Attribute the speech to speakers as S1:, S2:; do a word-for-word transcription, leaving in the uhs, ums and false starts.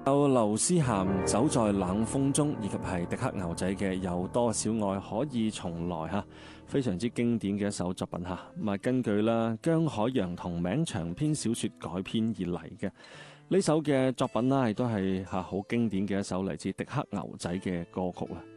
S1: 有劉思涵走在冷風中，以及係迪克牛仔嘅有多少愛可以重來嚇，非常之經典嘅一首作品嚇。咁啊，根據啦姜海洋同名長篇小説改編而嚟嘅呢首嘅作品啦，亦都係嚇好經典嘅一首嚟自迪克牛仔嘅歌曲啦。